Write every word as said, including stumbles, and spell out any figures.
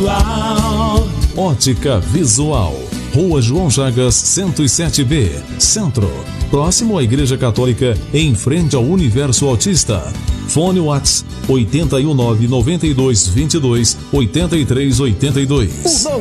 Visual. Ótica Visual. Rua João Chagas, cento e sete B, Centro. Próximo à Igreja Católica, em frente ao Universo Autista. Fone Whats oito um nove, nove dois dois dois, oito três oito dois.